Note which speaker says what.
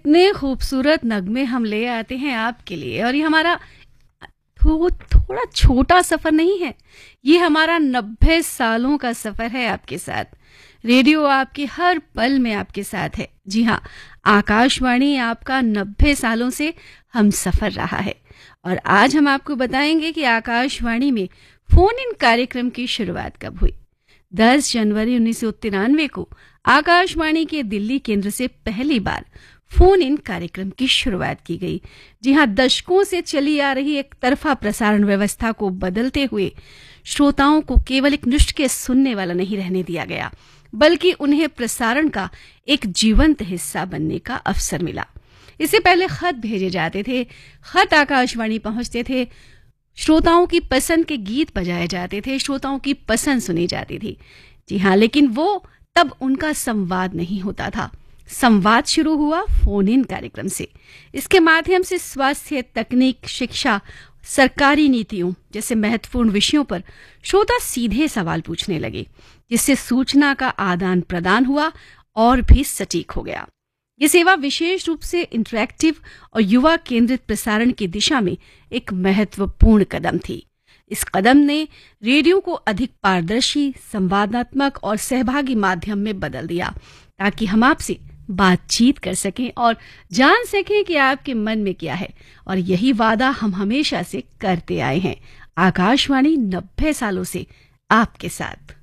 Speaker 1: कितने खूबसूरत नगमे हम ले आते हैं आपके लिए। और ये हमारा थोड़ा छोटा सफर नहीं है, ये हमारा 90 सालों का सफर है आपके साथ। रेडियो आपके हर पल में आपके साथ है। जी हाँ, आकाशवाणी आपका 90 सालों से हम सफर रहा है। और आज हम आपको बताएंगे कि आकाशवाणी में फोन इन कार्यक्रम की शुरुआत कब हुई। 10 जनवरी 1993 को आकाशवाणी के दिल्ली केंद्र से पहली बार फोन इन कार्यक्रम की शुरुआत की गई। जी हां, दशकों से चली आ रही एक तरफा प्रसारण व्यवस्था को बदलते हुए श्रोताओं को केवल एक नुस्खे के सुनने वाला नहीं रहने दिया गया, बल्कि उन्हें प्रसारण का एक जीवंत हिस्सा बनने का अवसर मिला। इससे पहले खत भेजे जाते थे, खत आकाशवाणी पहुंचते थे, श्रोताओं की पसंद के गीत बजाए जाते थे, श्रोताओं की पसंद सुनी जाती थी। जी हाँ, लेकिन वो तब उनका संवाद नहीं होता था। संवाद शुरू हुआ फोन इन कार्यक्रम से। इसके माध्यम से स्वास्थ्य, तकनीक, शिक्षा, सरकारी नीतियों जैसे महत्वपूर्ण विषयों पर श्रोता सीधे सवाल पूछने लगे, जिससे सूचना का आदान प्रदान हुआ और भी सटीक हो गया। ये सेवा विशेष रूप से इंटरैक्टिव और युवा केंद्रित प्रसारण की दिशा में एक महत्वपूर्ण कदम थी। इस कदम ने रेडियो को अधिक पारदर्शी, संवादात्मक और सहभागी माध्यम में बदल दिया, ताकि हम आपसे बातचीत कर सकें और जान सकें कि आपके मन में क्या है। और यही वादा हम हमेशा से करते आए हैं। आकाशवाणी 90 सालों से आपके साथ।